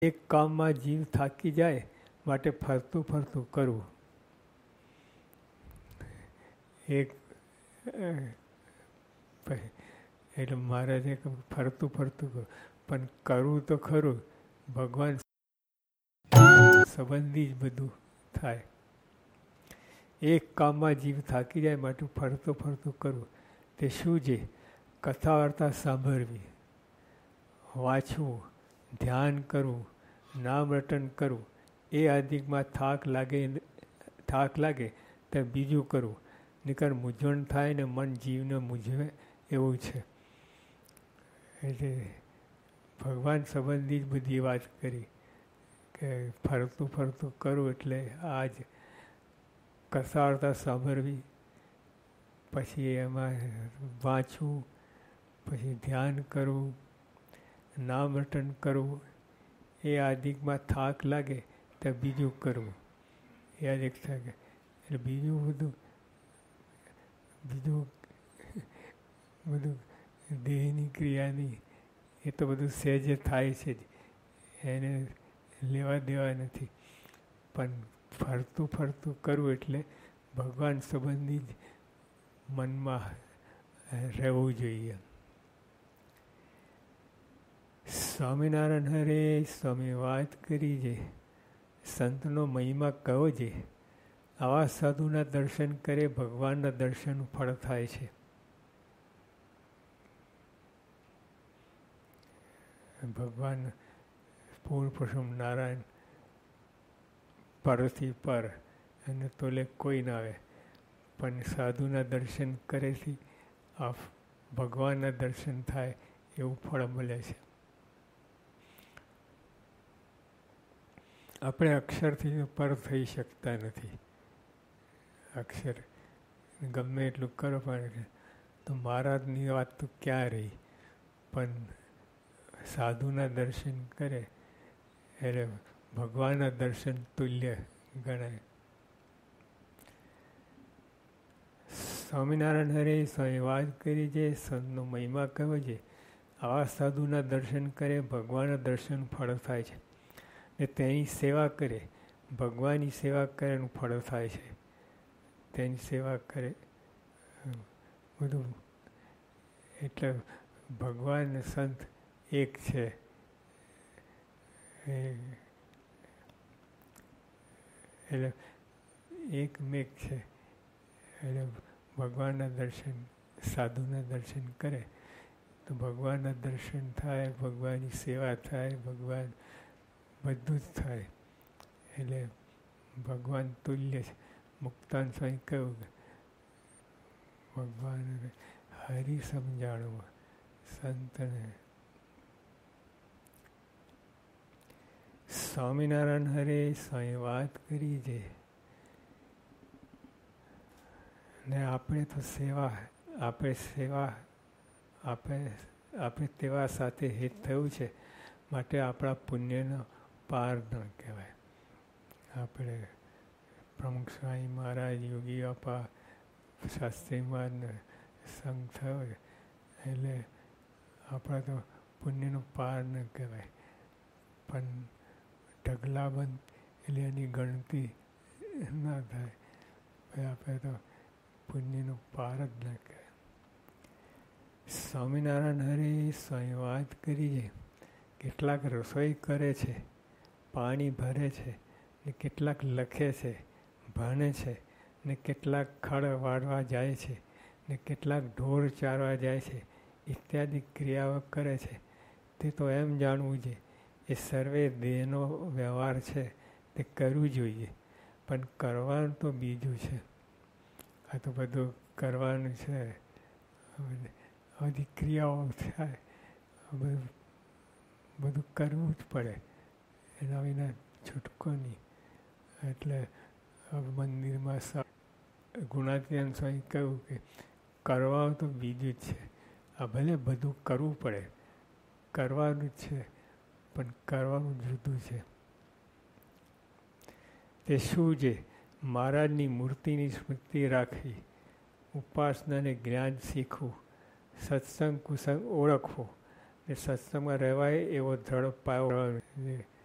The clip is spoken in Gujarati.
એક કામમાં જીવ થાકી જાય માટે ફરતું ફરતું કરવું. એટલે મહારાજે ફરતું ફરતું કરવું, પણ કરવું તો ખરું. ભગવાન સંબંધી જ બધું થાય. એક કામમાં જીવ થાકી જાય માટે ફરતું ફરતું કરવું. તે શું છે? કથા વાર્તા સાંભળવી, વાંચવું, ધ્યાન કરવું, નામ રટન કરવું. એ આદિકમાં થાક લાગે તો બીજું કરવું. નહીંતર મૂંઝવણ થાય ને મન જીવને મૂંઝવે એવું છે. એટલે ભગવાન સંબંધી જ બધી વાત કરી કે ફરતું ફરતું કરવું એટલે આ જ કથા વાર્તા સાંભળવી, પછી એમાં વાંચવું, પછી ધ્યાન કરવું, નામ રટન કરવું. એ આદિકમાં થાક લાગે તો બીજું કરવું. એ આદિક થાકે એટલે બીજું બધું દેહની ક્રિયાની એ તો બધું સહેજે થાય છે જ, એને લેવા દેવા નથી. પણ ફરતું ફરતું કરવું એટલે ભગવાન સંબંધી જ મનમાં રહેવું જોઈએ. સ્વામિનારાયણ હરે સ્વામી વાત કરી છે, સંતનો મહિમા કયો છે? આવા સાધુના દર્શન કરે ભગવાનના દર્શન ફળ થાય છે. ભગવાન પૂર્ણ પુરુષોત્તમ નારાયણ પરથી પર અને તોલે કોઈ ના આવે, પણ સાધુના દર્શન કરેથી આ ભગવાનના દર્શન થાય એવું ફળ મળે છે. આપણે અક્ષરથી પર થઈ શકતા નથી. અક્ષર ગમે એટલું કરો પણ તો મહારાજની વાત તો ક્યાં રહી, પણ સાધુના દર્શન કરે એટલે ભગવાનના દર્શન તુલ્ય ગણાય. સ્વામિનારાયણ હરે સ્વામી વાત કરી છે, સંતનો મહિમા કયો છે? આવા સાધુના દર્શન કરે ભગવાનના દર્શન ફળ થાય છે. ને તેની સેવા કરે, ભગવાનની સેવા કરે એનું ફળ થાય છે. તેની સેવા કરે બધું એટલે ભગવાન ને સંત એક છે. એટલે એકમેક છે. એટલે ભગવાનના દર્શન, સાધુના દર્શન કરે તો ભગવાનના દર્શન થાય, ભગવાનની સેવા થાય, ભગવાન બધું જ થાય. એટલે ભગવાન તુલ્ય છે. મુક્તાન સ્વામી કહ્યું કે ભગવાન હરિ સમજાણું સંતને. સ્વામિનારાયણ હરે સ્વામી વાત કરી છે ને આપણે તો આપણે તેવા સાથે હિત થયું છે માટે આપણા પુણ્યનો પાર ન કહેવાય. આપણે પ્રમુખ સ્વામી મહારાજ, યોગી આપા, શાસ્ત્રી મહારાજને સંગ થયો એટલે આપણા તો પુણ્યનો પાર ન કહેવાય. પણ ઢગલાબંધ એટલે એની ગણતી ના થાય. આપણે તો પુણ્યનો પાર જ ન કહેવાય. સ્વામિનારાયણ હરે સ્વામી વાત કરી છે, કેટલાક રસોઈ કરે છે, પાણી ભરે છે, ને કેટલાક લખે છે, ભણે છે, ને કેટલાક ખડ વાળવા જાય છે, ને કેટલાક ઢોર ચારવા જાય છે, ઇત્યાદિ ક્રિયાઓ કરે છે. તે તો એમ જાણવું છે એ સર્વે દેહનો વ્યવહાર છે તે કરવું જોઈએ, પણ કરવાનું તો બીજું છે. આ તો બધું કરવાનું છે, બધી ક્રિયાઓ થાય, બધું કરવું જ પડે, એના વિના છૂટકો નહીં. એટલે મંદિરમાં ગુણાતીતાનંદ સ્વામી કહ્યું કે કરવાનું તો બીજું જ છે. આ ભલે બધું કરવું પડે, કરવાનું જ છે, પણ કરવાનું જુદું છે. તે શું છે? મહારાજની મૂર્તિની સ્મૃતિ રાખવી, ઉપાસનાને જ્ઞાન શીખવું, સત્સંગ કુસંગ ઓળખવું, ને સત્સંગમાં રહેવાય એવો દ્રઢ પાયો